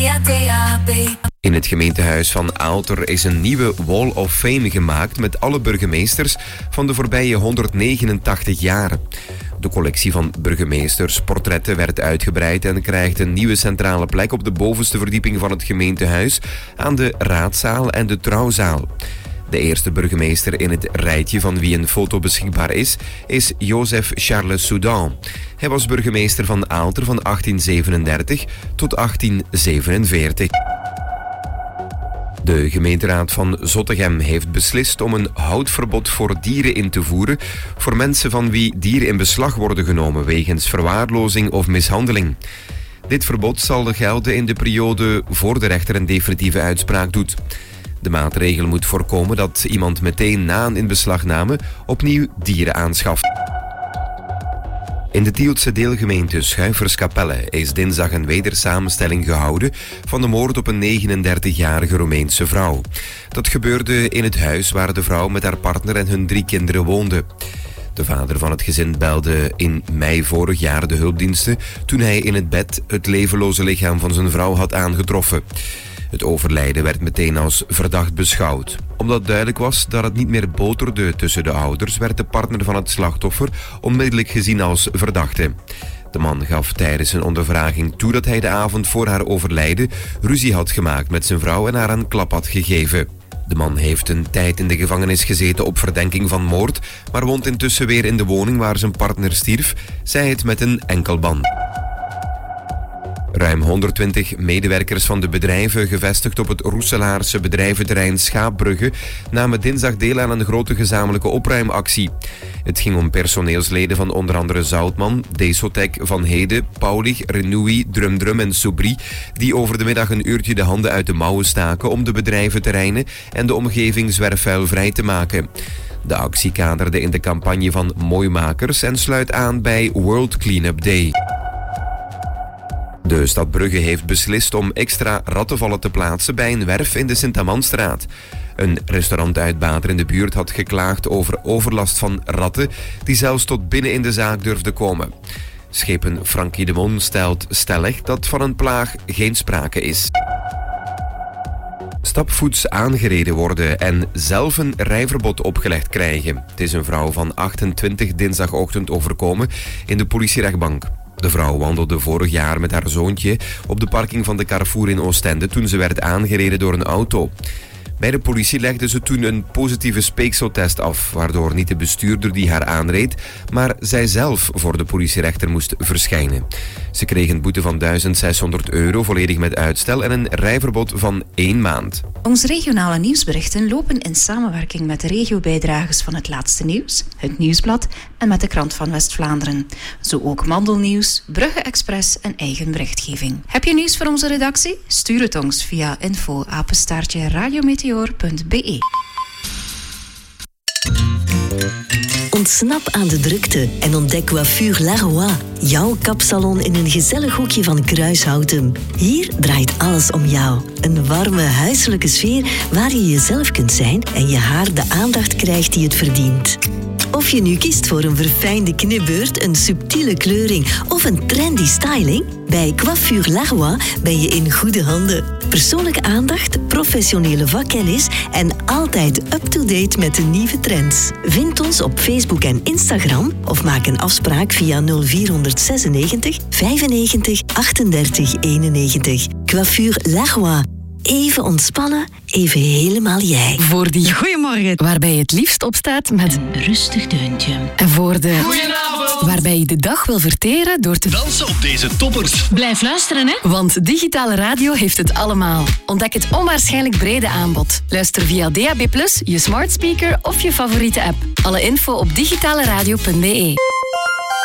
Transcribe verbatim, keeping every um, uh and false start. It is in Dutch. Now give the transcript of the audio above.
via D A B. In het gemeentehuis van Aalter is een nieuwe Wall of Fame gemaakt met alle burgemeesters van de voorbije honderdnegenentachtig jaar. De collectie van burgemeestersportretten werd uitgebreid en krijgt een nieuwe centrale plek op de bovenste verdieping van het gemeentehuis aan de raadzaal en de trouwzaal. De eerste burgemeester in het rijtje van wie een foto beschikbaar is, is Joseph Charles Soudan. Hij was burgemeester van Aalter van achttien zevenendertig tot achttien zevenenveertig. De gemeenteraad van Zottegem heeft beslist om een houtverbod voor dieren in te voeren voor mensen van wie dieren in beslag worden genomen wegens verwaarlozing of mishandeling. Dit verbod zal gelden in de periode voor de rechter een definitieve uitspraak doet. De maatregel moet voorkomen dat iemand meteen na een inbeslagname opnieuw dieren aanschaft. In de Tieltse deelgemeente Schuiverskapelle is dinsdag een wedersamenstelling gehouden van de moord op een negenendertigjarige Roemeense vrouw. Dat gebeurde in het huis waar de vrouw met haar partner en hun drie kinderen woonde. De vader van het gezin belde in mei vorig jaar de hulpdiensten toen hij in het bed het levenloze lichaam van zijn vrouw had aangetroffen. Het overlijden werd meteen als verdacht beschouwd. Omdat duidelijk was dat het niet meer boterde tussen de ouders, werd de partner van het slachtoffer onmiddellijk gezien als verdachte. De man gaf tijdens een ondervraging toe dat hij de avond voor haar overlijden ruzie had gemaakt met zijn vrouw en haar een klap had gegeven. De man heeft een tijd in de gevangenis gezeten op verdenking van moord, maar woont intussen weer in de woning waar zijn partner stierf, zij het met een enkelband. Ruim honderdtwintig medewerkers van de bedrijven gevestigd op het Roeselaarse bedrijventerrein Schaapbrugge namen dinsdag deel aan een grote gezamenlijke opruimactie. Het ging om personeelsleden van onder andere Zoutman, Desotec, Van Hede, Paulig, Renoui, Drumdrum en Soubry, die over de middag een uurtje de handen uit de mouwen staken om de bedrijventerreinen en de omgeving zwerfvuilvrij te maken. De actie kaderde in de campagne van Mooimakers en sluit aan bij World Cleanup Day. De stad Brugge heeft beslist om extra rattenvallen te plaatsen bij een werf in de Sint-Amandstraat. Een restaurantuitbater in de buurt had geklaagd over overlast van ratten die zelfs tot binnen in de zaak durfden komen. Schepen Frankie de Mon stelt stellig dat van een plaag geen sprake is. Stapvoets aangereden worden en zelf een rijverbod opgelegd krijgen. Het is een vrouw van achtentwintig dinsdagochtend overkomen in de politierechtbank. De vrouw wandelde vorig jaar met haar zoontje op de parking van de Carrefour in Oostende toen ze werd aangereden door een auto. Bij de politie legde ze toen een positieve speekseltest af, waardoor niet de bestuurder die haar aanreed, maar zij zelf voor de politierechter moest verschijnen. Ze kreeg een boete van duizend zeshonderd euro, volledig met uitstel, en een rijverbod van één maand. Onze regionale nieuwsberichten lopen in samenwerking met de regiobijdragers van Het Laatste Nieuws, Het Nieuwsblad en met de Krant van West-Vlaanderen. Zo ook Mandelnieuws, Brugge Express en eigen berichtgeving. Heb je nieuws voor onze redactie? Stuur het ons via info apenstaartje radiometeor punt b e. Ontsnap aan de drukte en ontdek Coiffure Laroy, jouw kapsalon in een gezellig hoekje van Kruishouten. Hier draait alles om jou. Een warme, huiselijke sfeer waar je jezelf kunt zijn en je haar de aandacht krijgt die het verdient. Of je nu kiest voor een verfijnde knipbeurt, een subtiele kleuring of een trendy styling, bij Coiffure Laroy ben je in goede handen. Persoonlijke aandacht, professionele vakkennis en altijd up-to-date met de nieuwe trends. Vind ons op Facebook en Instagram of maak een afspraak via nul vier zesennegentig vijfennegentig achtendertig eenennegentig. Coiffure Laroy. Even ontspannen, even helemaal jij. Voor die goeiemorgen, waarbij je het liefst opstaat met een rustig deuntje. En voor de goedenavond, waarbij je de dag wil verteren door te dansen op deze toppers. Blijf luisteren, hè? Want digitale radio heeft het allemaal. Ontdek het onwaarschijnlijk brede aanbod. Luister via D A B plus, je smart speaker of je favoriete app. Alle info op digitaleradio punt b e.